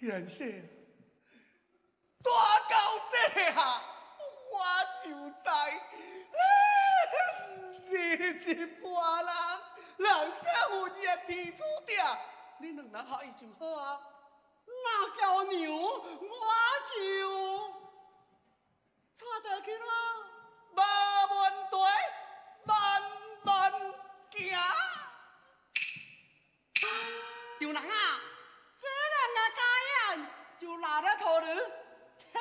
现世大到细下，我就知，不是一般人。人说混业天注定，你两人合意就好啊。 那叫娘，我就带倒去咯。 无问题，慢慢行。 丈人啊！